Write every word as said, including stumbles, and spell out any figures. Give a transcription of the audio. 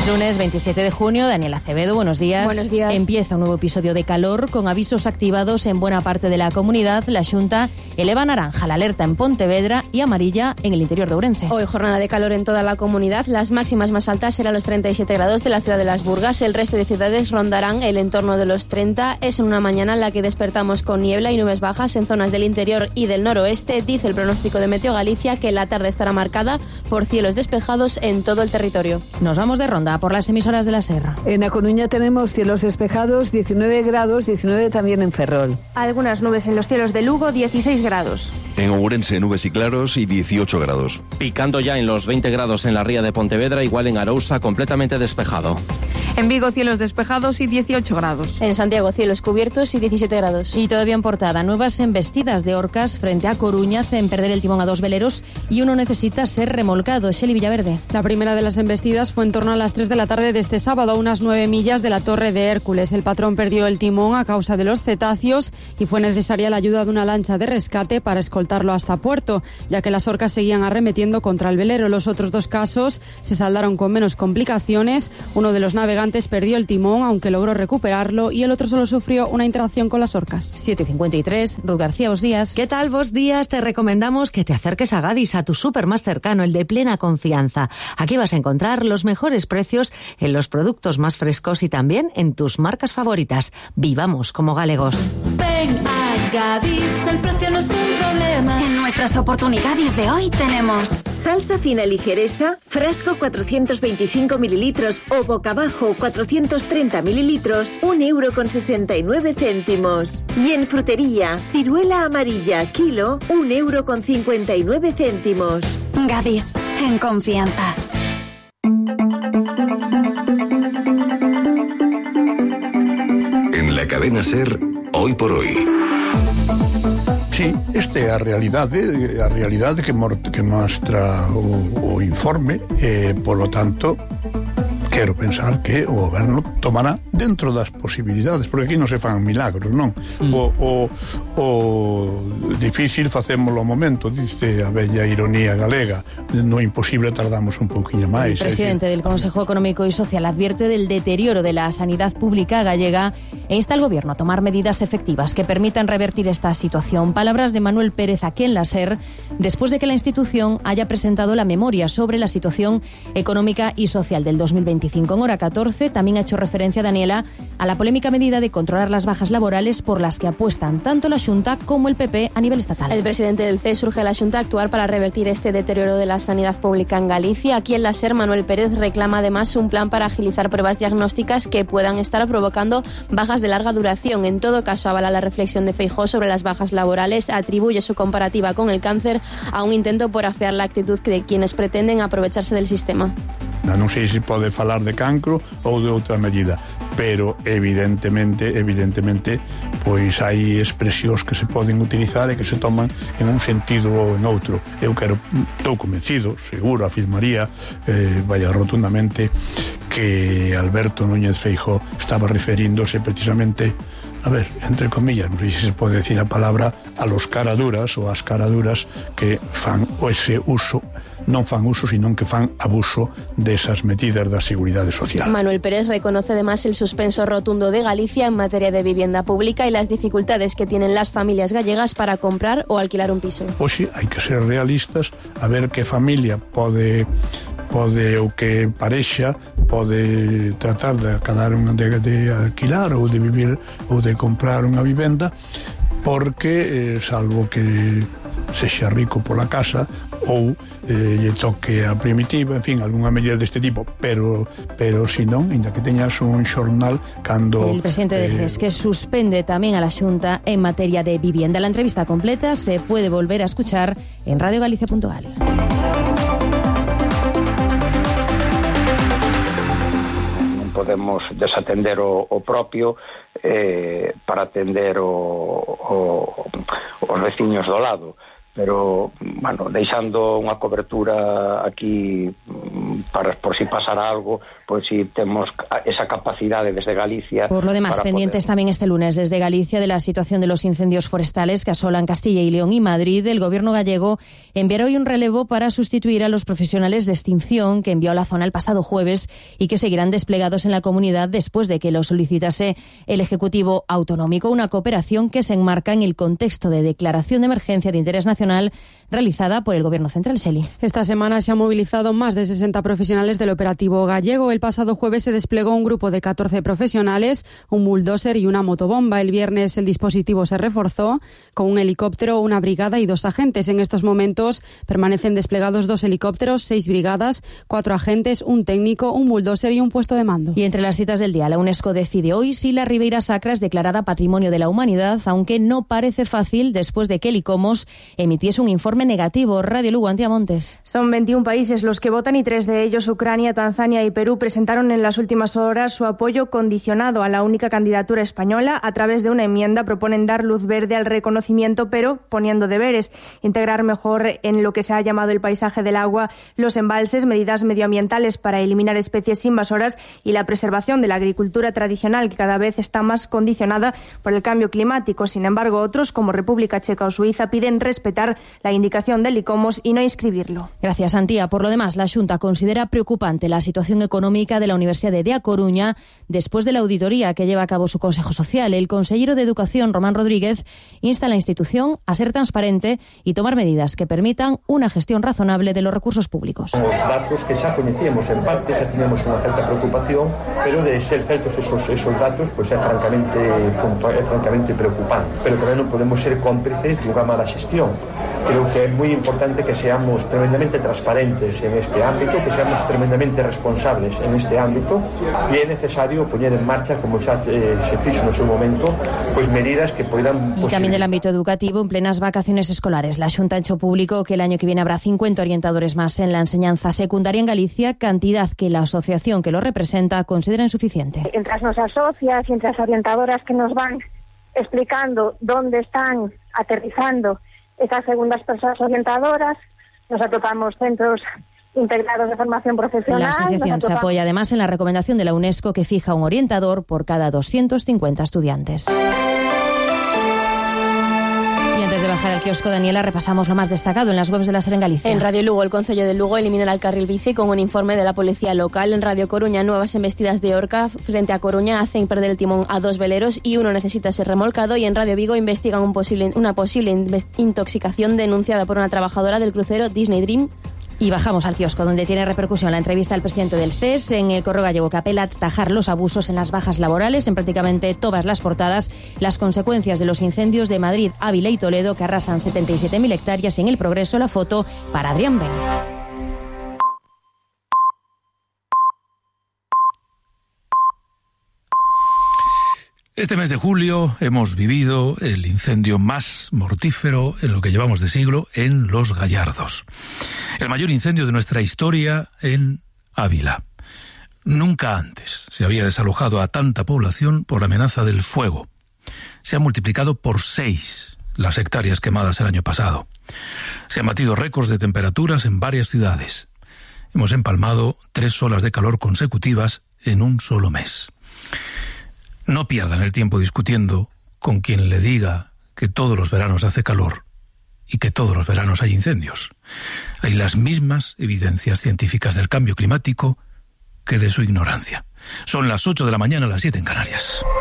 Lunes veintisiete de junio, Daniela Acevedo, buenos días. Buenos días. Empieza un nuevo episodio de calor con avisos activados en buena parte de la comunidad. La Xunta eleva naranja la alerta en Pontevedra y amarilla en el interior de Ourense. Hoy jornada de calor en toda la comunidad. Las máximas más altas serán los treinta y siete grados de la ciudad de Las Burgas. El resto de ciudades rondarán el entorno de los treinta. Es en una mañana en la que despertamos con niebla y nubes bajas en zonas del interior y del noroeste. Dice el pronóstico de Meteo Galicia que la tarde estará marcada por cielos despejados en todo el territorio. Nos vamos de ronda por las emisoras de la Serra. En A Coruña tenemos cielos despejados, diecinueve grados, diecinueve también en Ferrol. Algunas nubes en los cielos de Lugo, dieciséis grados. En Ourense, nubes y claros y dieciocho grados. Picando ya en los veinte grados en la ría de Pontevedra, igual en Arousa, completamente despejado. En Vigo, cielos despejados y dieciocho grados. En Santiago, cielos cubiertos y diecisiete grados. Y todavía en Portada, nuevas embestidas de orcas frente a Coruña hacen perder el timón a dos veleros y uno necesita ser remolcado. Shelley Villaverde. La primera de las embestidas fue en torno a las tres de la tarde de este sábado, a unas nueve millas de la Torre de Hércules. El patrón perdió el timón a causa de los cetáceos y fue necesaria la ayuda de una lancha de rescate para escoltarlo hasta puerto, ya que las orcas seguían arremetiendo contra el velero. Los otros dos casos se saldaron con menos complicaciones. Uno de los navegantes perdió el timón, aunque logró recuperarlo, y el otro solo sufrió una interacción con las orcas. siete y cincuenta y tres, Ruth García, buenos días. ¿Qué tal? Vos días. Te recomendamos que te acerques a Gadis, a tu súper más cercano, el de Plena Confianza. Aquí vas a encontrar los mejores precios en los productos más frescos y también en tus marcas favoritas. Vivamos como galegos. Ven a Gadis, el precio no es un problema. En nuestras oportunidades de hoy tenemos salsa fina ligereza, frasco cuatrocientos veinticinco mililitros o boca abajo cuatrocientos treinta mililitros, un euro con sesenta y nueve céntimos. Y en frutería, ciruela amarilla, kilo, un euro con cincuenta y nueve céntimos. Gadis, en confianza. En la cadena SER, hoy por hoy. Sí, esta é a realidade, a realidade que, que mostra o, o informe, e, polo tanto, quero pensar que o goberno tomará dentro das posibilidades, porque aquí non se fan milagros, non? Mm. O, o, o difícil facémolo ao momento, dice a bella ironía galega, no imposible tardamos un pouquiño máis. El presidente del Consejo Económico y Social advierte del deterioro de la sanidad pública gallega e insta al gobierno a tomar medidas efectivas que permitan revertir esta situación. Palabras de Manuel Pérez aquí en la SER, después de que la institución haya presentado la memoria sobre la situación económica y social del dos mil veinticinco. En hora catorce también ha hecho referencia, Daniela, a la polémica medida de controlar las bajas laborales por las que apuestan tanto la Xunta como el P P a nivel estatal. El presidente del C E S urge a la Xunta a actuar para revertir este deterioro de la sanidad pública en Galicia. Aquí en la SER, Manuel Pérez reclama además un plan para agilizar pruebas diagnósticas que puedan estar provocando bajas de larga duración. En todo caso, avala la reflexión de Feijóo sobre las bajas laborales, atribuye su comparativa con el cáncer a un intento por afear la actitud de quienes pretenden aprovecharse del sistema. Non sei se pode falar de cancro ou de outra medida, pero evidentemente, evidentemente, pois hai expresións que se poden utilizar e que se toman en un sentido ou en outro. Eu quero, estou convencido, seguro, afirmaría, eh, vaya rotundamente, que Alberto Núñez Feijóo estaba referíndose precisamente, a ver, entre comillas, non sei se se pode decir a palabra, a los caraduras ou as caraduras que fan ese uso, non fan uso, sino que fan abuso desas medidas da seguridade social. Manuel Pérez reconoce además el suspenso rotundo de Galicia en materia de vivienda pública y las dificultades que tienen las familias gallegas para comprar o alquilar un piso. Oxe, hai que ser realistas, a ver que familia pode pode o que parexa pode tratar de acadar un, de, de alquilar ou de vivir ou de comprar unha vivenda, porque eh, salvo que sexa rico pola casa ou eh, lle toque a primitiva, en fin, algunha medida deste tipo, pero pero si non, ainda que teñas un xornal cando... El presidente eh, de C E S que suspende tamén a la Xunta en materia de vivienda. La entrevista completa se puede volver a escuchar en radio galicia punto gal. Non podemos desatender o, o propio eh, para atender o, o, os veciños do lado. pero, bueno, deixando unha cobertura aquí para por si pasara algo, pois si temos esa capacidade desde Galicia. Por lo demás, pendientes poder... también este lunes desde Galicia de la situación de los incendios forestales que asolan Castilla y León y Madrid. El gobierno gallego enviará hoy un relevo para sustituir a los profesionales de extinción que envió a la zona el pasado jueves y que seguirán desplegados en la comunidad después de que lo solicitase el Ejecutivo Autonómico. Una cooperación que se enmarca en el contexto de declaración de emergencia de interés nacional realizada por el Gobierno Central. Seli. Esta semana se han movilizado más de sesenta profesionales del operativo gallego. El pasado jueves se desplegó un grupo de catorce profesionales, un bulldozer y una motobomba. El viernes el dispositivo se reforzó con un helicóptero, una brigada y dos agentes. En estos momentos permanecen desplegados dos helicópteros, seis brigadas, cuatro agentes, un técnico, un bulldozer y un puesto de mando. Y entre las citas del día, la UNESCO decide hoy si la Ribeira Sacra es declarada Patrimonio de la Humanidad, aunque no parece fácil después de que el ICOMOS emitiese un informe negativo. Radio Lugo, Antía Montes. Son veintiún países los que votan y tres de ellos, Ucrania, Tanzania y Perú, presentaron en las últimas horas su apoyo condicionado a la única candidatura española. A través de una enmienda proponen dar luz verde al reconocimiento, pero poniendo deberes, integrar mejor en lo que se ha llamado el paisaje del agua los embalses, medidas medioambientales para eliminar especies invasoras y la preservación de la agricultura tradicional, que cada vez está más condicionada por el cambio climático. Sin embargo, otros, como República Checa o Suiza, piden respetar la indicación del ICOMOS y no inscribirlo. Gracias, Antía. Por lo demás, la Xunta considera preocupante la situación económica de la Universidad de A Coruña después de la auditoría que lleva a cabo su Consejo Social. El consejero de Educación, Román Rodríguez, insta a la institución a ser transparente y tomar medidas que permitan una gestión razonable de los recursos públicos. Os datos que xa coñecíamos en parte, xa teníamos unha certa preocupación, pero de ser certos esos, esos datos, pues é francamente, é francamente preocupante. Pero tamén non podemos ser cómplices de unha mala xestión. Creo que é moi importante que seamos tremendamente transparentes en este ámbito, que seamos tremendamente responsables en este ámbito, e é necesario poñer en marcha, como xa eh, se fixo no seu momento, pois medidas que poidan... Y también del ámbito educativo, en plenas vacaciones escolares, la Xunta ha hecho público que el año que viene habrá cincuenta orientadores más en la enseñanza secundaria en Galicia, cantidad que la asociación que lo representa considera insuficiente. Entre as nosas socias y entre as orientadoras que nos van explicando dónde están aterrizando estas segundas personas orientadoras, nos atopamos centros integrados de formación profesional. La asociación se apoya además en la recomendación de la UNESCO que fija un orientador por cada doscientos cincuenta estudiantes. Y antes de bajar al kiosco, Daniela, repasamos lo más destacado en las webs de la SER en Galicia. En Radio Lugo, el Concello de Lugo eliminará el carril bici con un informe de la policía local. En Radio Coruña, nuevas embestidas de orca frente a Coruña hacen perder el timón a dos veleros y uno necesita ser remolcado. Y en Radio Vigo investigan un posible, una posible intoxicación denunciada por una trabajadora del crucero Disney Dream. Y bajamos al kiosco, donde tiene repercusión la entrevista al presidente del C E S en el Correo Gallego, que apela a tajar los abusos en las bajas laborales en prácticamente todas las portadas, las consecuencias de los incendios de Madrid, Ávila y Toledo, que arrasan setenta y siete mil hectáreas, y en El Progreso la foto para Adrián Ben. Este mes de julio hemos vivido el incendio más mortífero en lo que llevamos de siglo en Los Gallardos. El mayor incendio de nuestra historia en Ávila. Nunca antes se había desalojado a tanta población por la amenaza del fuego. Se han multiplicado por seis las hectáreas quemadas el año pasado. Se han batido récords de temperaturas en varias ciudades. Hemos empalmado tres olas de calor consecutivas en un solo mes. No pierdan el tiempo discutiendo con quien le diga que todos los veranos hace calor y que todos los veranos hay incendios. Hay las mismas evidencias científicas del cambio climático que de su ignorancia. Son las ocho de la mañana, las siete en Canarias.